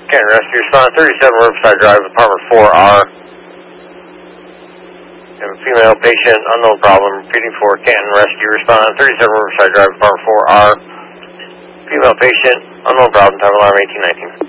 Canton Rescue, respond 37 Riverside Drive, apartment 4R. Have a female patient, unknown problem, repeating for Canton Rescue, respond 37 Riverside Drive, apartment 4R. Female patient, unknown problem, time alarm 1819.